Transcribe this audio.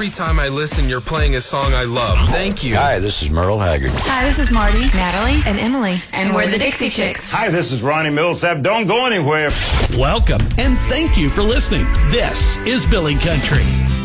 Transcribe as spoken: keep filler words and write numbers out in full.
Every time I listen, you're playing a song I love. Thank you. Hi, this is Merle Haggard. Hi, this is Marty, Natalie, and Emily. And we're the Dixie Chicks. Hi, this is Ronnie Millsap. Don't go anywhere. Welcome, and thank you for listening. This is Billy Country.